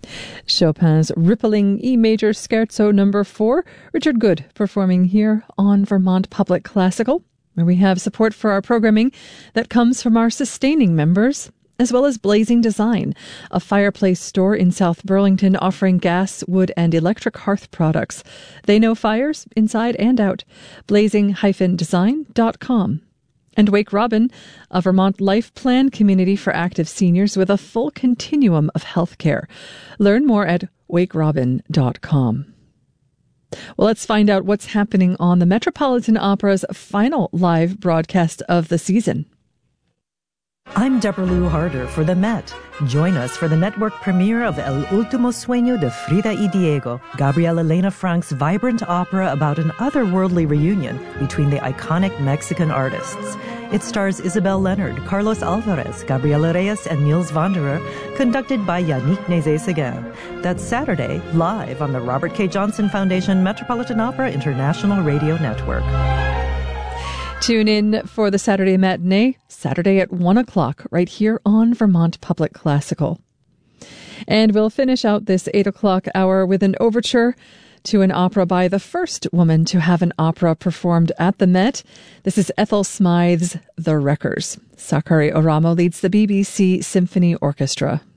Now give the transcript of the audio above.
Chopin's rippling E major Scherzo No. 4, Richard Good performing here on Vermont Public Classical, where we have support for our programming that comes from our sustaining members, as well as Blazing Design, a fireplace store in South Burlington offering gas, wood, and electric hearth products. They know fires inside and out. blazing-design.com. And Wake Robin, a Vermont Life Plan community for active seniors with a full continuum of healthcare. Learn more at wakerobin.com. Well, let's find out what's happening on the Metropolitan Opera's final live broadcast of the season. I'm Deborah Lou Harder for the Met. Join us for the network premiere of El Último Sueño de Frida y Diego, Gabriela Elena Frank's vibrant opera about an otherworldly reunion between the iconic Mexican artists. It stars Isabel Leonard, Carlos Alvarez, Gabriela Reyes, and Niels Wanderer, conducted by Yannick Nézet-Séguin. That's Saturday, live on the Robert K. Johnson Foundation Metropolitan Opera International Radio Network. Tune in for the Saturday matinee, Saturday at 1 o'clock, right here on Vermont Public Classical. And we'll finish out this 8 o'clock hour with an overture to an opera by the first woman to have an opera performed at the Met. This is Ethel Smythe's The Wreckers. Sakari Oramo leads the BBC Symphony Orchestra.